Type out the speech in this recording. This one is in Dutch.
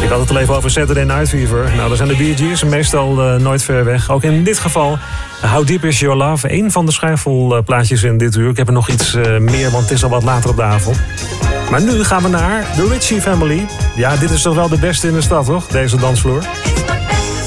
Ik had het al even over Saturday Night Fever. Nou, daar zijn de Bee Gees meestal nooit ver weg. Ook in dit geval, How Deep Is Your Love? Een van de schrijfvelplaatjes in dit uur. Ik heb er nog iets meer, want het is al wat later op de avond. Maar nu gaan we naar de Ritchie Family. Ja, dit is toch wel de beste in de stad, toch? Deze dansvloer.